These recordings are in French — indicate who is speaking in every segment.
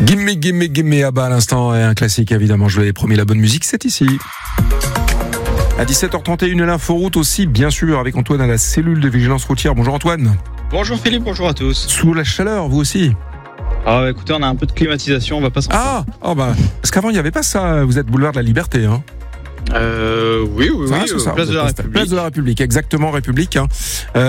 Speaker 1: Gimme à bas à l'instant, et un classique évidemment, je vous l'avais promis, la bonne musique c'est ici. À 17h31, l'inforoute aussi, bien sûr, avec Antoine à la cellule de vigilance routière. Bonjour Antoine.
Speaker 2: Bonjour Philippe, bonjour à tous.
Speaker 1: Sous la chaleur, vous aussi?
Speaker 2: Ah écoutez, on a un peu de climatisation, on va pas s'en faire.
Speaker 1: Parce qu'avant il n'y avait pas ça, vous êtes boulevard de la Liberté, hein?
Speaker 2: Oui, place de la République.
Speaker 1: Place de la République, exactement, République. Hein.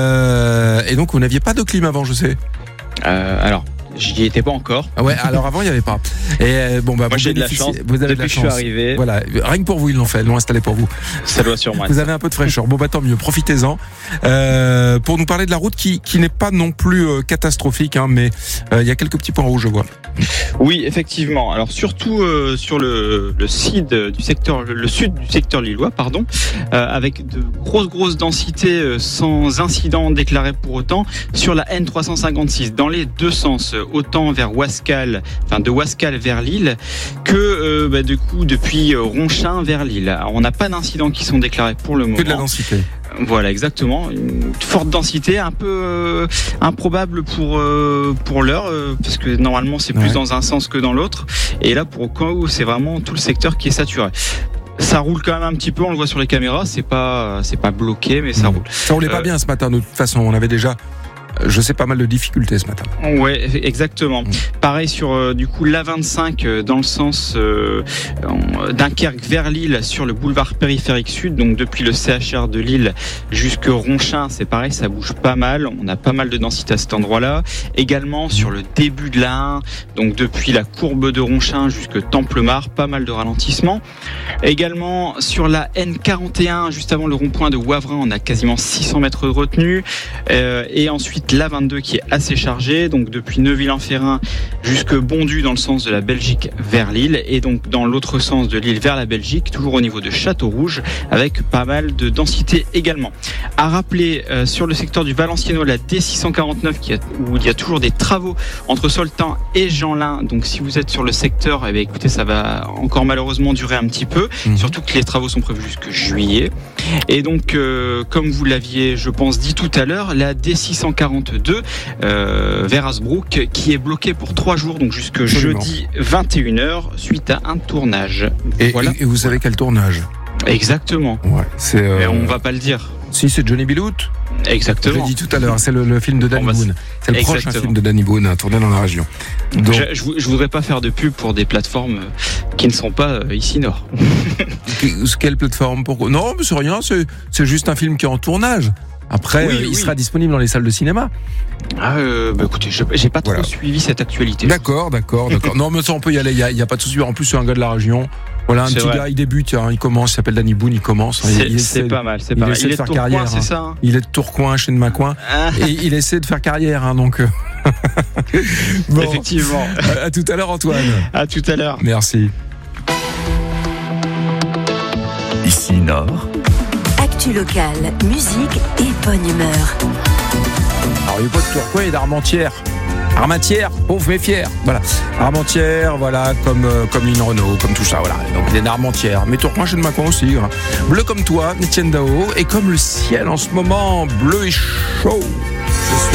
Speaker 1: Et donc vous n'aviez pas de clim avant, je sais.
Speaker 2: Alors, j'y étais pas encore.
Speaker 1: Ah ouais, alors avant il n'y avait pas. Et
Speaker 2: moi j'ai de la chance.
Speaker 1: Vous avez
Speaker 2: depuis
Speaker 1: de la
Speaker 2: que
Speaker 1: chance.
Speaker 2: je suis arrivé.
Speaker 1: Voilà, rien que pour vous ils l'ont fait, ils l'ont installé pour vous.
Speaker 2: Ça doit sûrement.
Speaker 1: Vous avez un peu de fraîcheur. Bon bah tant mieux, profitez-en. Pour nous parler de la route qui n'est pas non plus catastrophique, hein, mais il y a quelques petits points rouges, je vois.
Speaker 2: Oui, effectivement. Alors surtout sur le sud du secteur lillois, avec de grosses densités sans incident déclaré pour autant sur la N356 dans les deux sens, autant vers de Wascal vers Lille que du coup depuis Ronchin vers Lille. Alors, on n'a pas d'incidents qui sont déclarés pour le moment.
Speaker 1: Que de la densité.
Speaker 2: Voilà, exactement. Une forte densité, un peu improbable pour l'heure, parce que normalement c'est plus dans un sens que dans l'autre. Et là, pour le coup, c'est vraiment tout le secteur qui est saturé. Ça roule quand même un petit peu, on le voit sur les caméras. C'est pas bloqué, mais ça roule.
Speaker 1: Ça roulait pas bien ce matin. De toute façon, on avait déjà, je sais, pas mal de difficultés ce matin.
Speaker 2: Ouais, exactement. Pareil sur du coup l'A25 dans le sens Dunkerque vers Lille sur le boulevard périphérique sud, donc depuis le CHR de Lille jusque Ronchin, c'est pareil, ça bouge pas mal. On a pas mal de densité à cet endroit-là. Également sur le début de la 1, donc depuis la courbe de Ronchin jusque Templemar, pas mal de ralentissement. Également sur la N41, juste avant le rond-point de Wavrin, on a quasiment 600 mètres de retenue. Et ensuite l'A22 qui est assez chargée, donc depuis Neuville-en-Ferrin jusque Bondu dans le sens de la Belgique vers Lille, et donc dans l'autre sens de Lille vers la Belgique, toujours au niveau de Châteaurouge, avec pas mal de densité également. À rappeler sur le secteur du Valenciennois, la D649 où il y a toujours des travaux entre Soltan et Jeanlin, donc si vous êtes sur le secteur, écoutez, ça va encore malheureusement durer un petit peu, surtout que les travaux sont prévus jusque juillet. Et donc comme vous l'aviez je pense dit tout à l'heure, la D642 vers Hasbrook qui est bloquée pour 3 jours, donc jusque jeudi 21h suite à un tournage.
Speaker 1: Et vous savez quel tournage?
Speaker 2: Exactement.
Speaker 1: Ouais,
Speaker 2: mais on va pas le dire.
Speaker 1: Si, c'est Johnny B. Loot.
Speaker 2: Exactement.
Speaker 1: Je l'ai dit tout à l'heure, c'est le film de Danny Boone. C'est le prochain film de Danny Boone tourné dans la région.
Speaker 2: Donc, je voudrais pas faire de pub pour des plateformes qui ne sont pas ici nord.
Speaker 1: Quelle plateforme? Pourquoi? Non, mais c'est rien, c'est juste un film qui est en tournage. Après, il sera disponible dans les salles de cinéma.
Speaker 2: Écoutez, j'ai pas trop suivi cette actualité.
Speaker 1: D'accord. Non, mais ça, on peut y aller, il y a pas de souci. En plus, c'est un gars de la région. Voilà, un petit gars, il débute, il commence, il s'appelle Danny Boone, il commence.
Speaker 2: C'est pas mal, c'est pas mal.
Speaker 1: Il essaie de faire carrière. C'est ça, hein. Il est de Tourcoing, chez de Macoin. Et il essaie de faire carrière, donc.
Speaker 2: Bon, effectivement.
Speaker 1: À tout à l'heure, Antoine.
Speaker 2: À tout à l'heure.
Speaker 1: Merci.
Speaker 3: Ici Nord.
Speaker 4: Actu locale, musique et bonne humeur.
Speaker 1: Alors, il n'y a pas de Tourcoing et d'Armentières. Armentières, pauvre mais fier. Voilà. Armentières, voilà, comme Lynn Renault, comme tout ça, voilà. Donc, des Armentières. Mais Tourcoing, chez de Macron aussi. Hein. Bleu comme toi, Etienne Dao. Et comme le ciel en ce moment, bleu et chaud. Je suis